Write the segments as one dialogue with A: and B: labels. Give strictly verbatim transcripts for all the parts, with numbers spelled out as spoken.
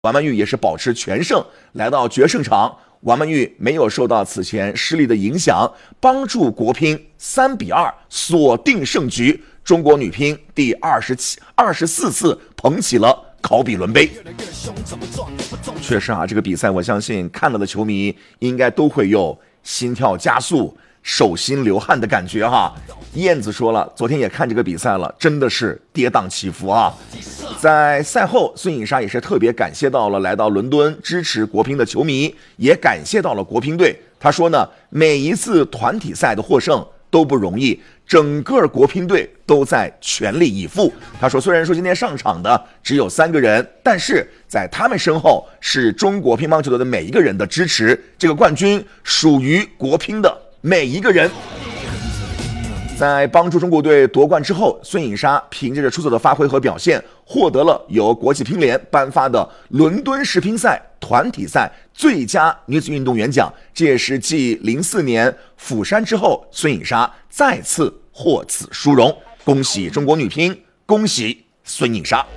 A: 王曼玉也是保持全胜，来到决胜场。王曼玉没有受到此前失利的影响，帮助国乒三比二锁定胜局。中国女乒第二十七、二十四次捧起了考比伦杯。确实啊，这个比赛我相信看了的球迷应该都会有心跳加速、手心流汗的感觉哈。燕子说了，昨天也看这个比赛了，真的是跌宕起伏啊。在赛后，孙颖莎也是特别感谢到了来到伦敦支持国乒的球迷，也感谢到了国乒队。他说呢，每一次团体赛的获胜都不容易，整个国乒队都在全力以赴。他说，虽然说今天上场的只有三个人，但是在他们身后是中国乒乓球队的每一个人的支持，这个冠军属于国乒的每一个人。在帮助中国队夺冠之后，孙颖莎凭借着出色的发挥和表现，获得了由国际乒联颁发的伦敦世乒赛团体赛最佳女子运动员奖。这也是继零四年釜山之后，孙颖莎再次获此殊荣。恭喜中国女乒，恭喜孙颖莎。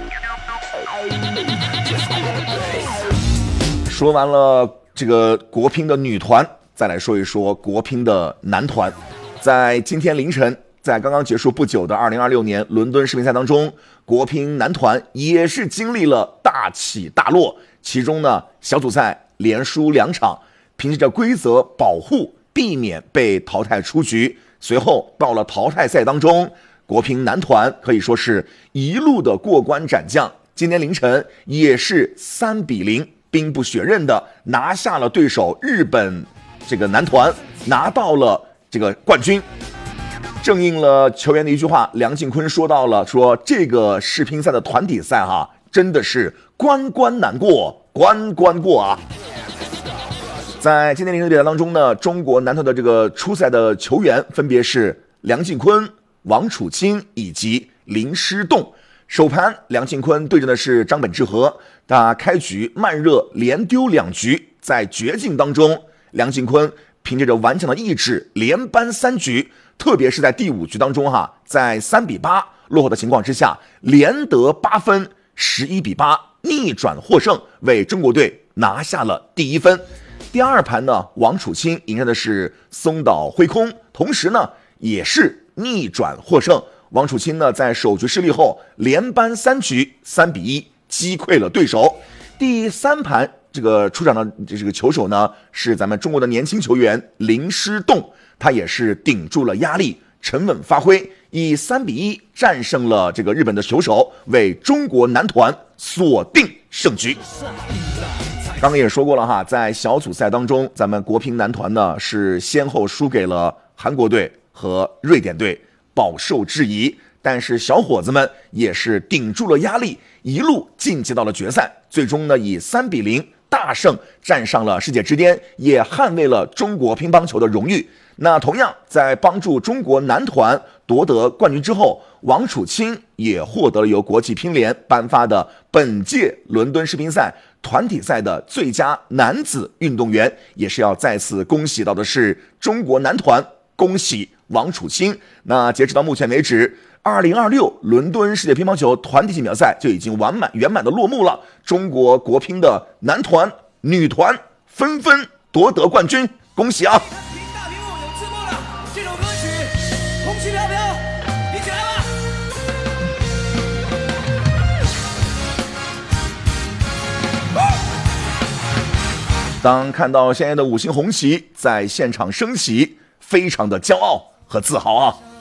A: 说完了这个国乒的女团，再来说一说国乒的男团。在今天凌晨，在刚刚结束不久的二零二六年伦敦世乒赛当中，国乒男团也是经历了大起大落。其中呢，小组赛连输两场，凭借着规则保护，避免被淘汰出局。随后到了淘汰赛当中，国乒男团可以说是一路的过关斩将。今天凌晨也是三比零兵不血刃的拿下了对手日本这个男团，拿到了这个冠军。正应了球员的一句话，梁靖昆说到了，说这个世乒赛的团体赛哈，真的是关关难过关关过啊。在今天凌晨比赛当中呢，中国男团的这个出赛的球员分别是梁靖昆、王楚钦以及林诗栋。首盘梁靖昆对阵的是张本智和，他开局慢热连丢两局，在绝境当中，梁靖昆凭借着顽强的意志连扳三局，特别是在第五局当中哈，在三比八落后的情况之下，连得八分，十一比八逆转获胜，为中国队拿下了第一分。第二盘呢，王楚钦迎战的是松岛辉空，同时呢也是逆转获胜。王楚钦呢在首局失利后连扳三局，三比一击溃了对手。第三盘这个出场的这个球手呢是咱们中国的年轻球员林诗栋，他也是顶住了压力，沉稳发挥，以三比一战胜了这个日本的球手，为中国男团锁定胜局。刚刚也说过了哈，在小组赛当中，咱们国乒男团呢是先后输给了韩国队和瑞典队，饱受质疑。但是小伙子们也是顶住了压力，一路晋级到了决赛，最终呢以三比零大胜，站上了世界之巅，也捍卫了中国乒乓球的荣誉。那同样在帮助中国男团夺得冠军之后，王楚钦也获得了由国际乒联颁发的本届伦敦世乒赛团体赛的最佳男子运动员，也是要再次恭喜到的是中国男团，恭喜王楚钦。那截止到目前为止，二零二六伦敦世界乒乓球团体锦标赛就已经完满圆满的落幕了。中国国乒的男团、女团纷纷夺得冠军，恭喜啊！
B: 大屏幕有字幕了，这首歌曲红旗飘飘，一起来吧！
A: 当看到现在的五星红旗在现场升起，非常的骄傲和自豪啊！